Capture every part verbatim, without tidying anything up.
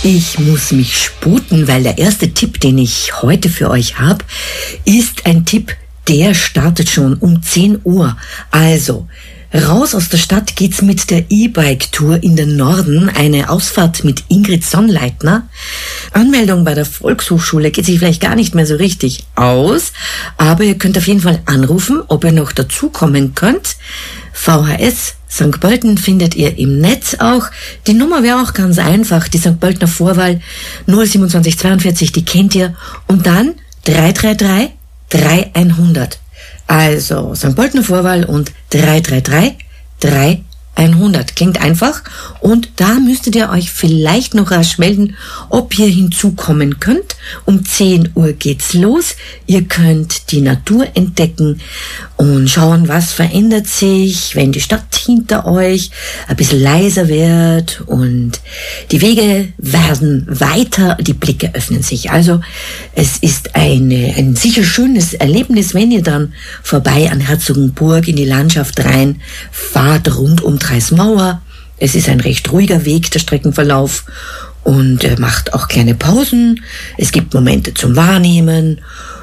Ich muss mich sputen, weil der erste Tipp, den ich heute für euch habe, ist ein Tipp, der startet schon um zehn Uhr. Also, raus aus der Stadt geht's mit der E-Bike-Tour in den Norden, eine Ausfahrt mit Ingrid Sonnleitner. Anmeldung bei der Volkshochschule geht sich vielleicht gar nicht mehr so richtig aus, aber ihr könnt auf jeden Fall anrufen, ob ihr noch dazukommen könnt. V H S Sankt Pölten findet ihr im Netz auch. Die Nummer wäre auch ganz einfach, die Sankt Pöltener Vorwahl null siebenundzwanzig zweiundvierzig, die kennt ihr. Und dann drei drei drei drei hundert. Also Sankt Pöltener Vorwahl und drei drei drei drei hundert. Klingt einfach. Und da müsstet ihr euch vielleicht noch rasch melden, ob ihr hinzukommen könnt. Um zehn Uhr geht's los. Ihr könnt die Natur entdecken und schauen, was verändert sich, wenn die Stadt hinter euch ein bisschen leiser wird und die Wege werden weiter, die Blicke öffnen sich. Also es ist eine, ein sicher schönes Erlebnis, wenn ihr dann vorbei an Herzogenburg in die Landschaft rein fahrt, rund um Treismauer. Es ist ein recht ruhiger Weg, der Streckenverlauf, und er macht auch kleine Pausen. Es gibt Momente zum Wahrnehmen.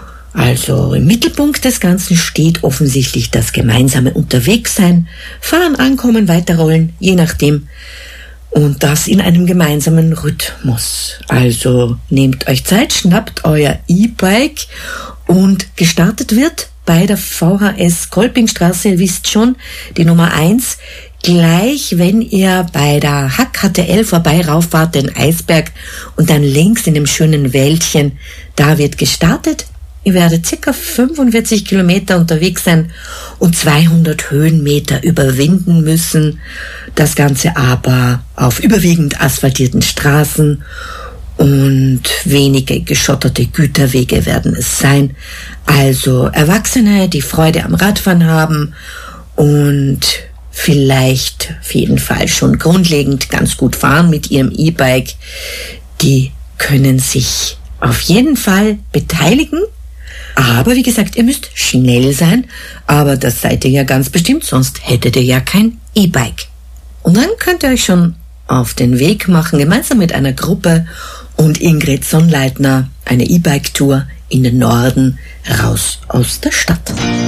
Also im Mittelpunkt des Ganzen steht offensichtlich das gemeinsame Unterwegssein, fahren, ankommen, weiterrollen, je nachdem. Und das in einem gemeinsamen Rhythmus. Also nehmt euch Zeit, schnappt euer E-Bike und gestartet wird bei der V H S Kolpingstraße, ihr wisst schon, die Nummer eins. Gleich, wenn ihr bei der Hack H T L vorbei rauffahrt, den Eisberg, und dann links in dem schönen Wäldchen, da wird gestartet. Ihr werdet circa fünfundvierzig Kilometer unterwegs sein und zweihundert Höhenmeter überwinden müssen. Das Ganze aber auf überwiegend asphaltierten Straßen, und wenige geschotterte Güterwege werden es sein. Also Erwachsene, die Freude am Radfahren haben und vielleicht auf jeden Fall schon grundlegend ganz gut fahren mit ihrem E-Bike, die können sich auf jeden Fall beteiligen. Aber wie gesagt, ihr müsst schnell sein, aber das seid ihr ja ganz bestimmt, sonst hättet ihr ja kein E-Bike. Und dann könnt ihr euch schon auf den Weg machen, gemeinsam mit einer Gruppe und Ingrid Sonnleitner, eine E-Bike-Tour in den Norden, raus aus der Stadt.